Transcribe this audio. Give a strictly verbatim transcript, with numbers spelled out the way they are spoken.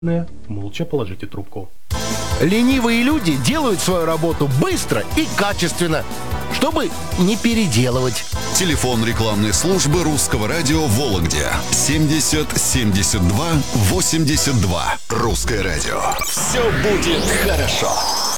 молча положите трубку. Ленивые люди делают свою работу быстро и качественно, чтобы не переделывать. Телефон рекламной службы Русского радио в Вологде семьдесят семьдесят два восемьдесят два. Русское радио. Все будет хорошо.